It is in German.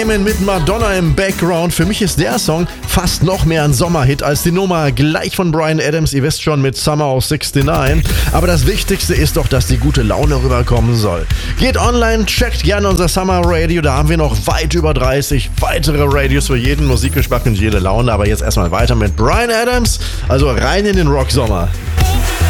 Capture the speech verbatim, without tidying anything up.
Mit Madonna im Background. Für mich ist der Song fast noch mehr ein Sommerhit als die Nummer gleich von Bryan Adams. Ihr wisst schon, mit Summer of sixty-nine. Aber das Wichtigste ist doch, dass die gute Laune rüberkommen soll. Geht online, checkt gerne unser Summer Radio. Da haben wir noch weit über dreißig weitere Radios für jeden Musikgeschmack und jede Laune. Aber jetzt erstmal weiter mit Bryan Adams. Also rein in den Rocksommer.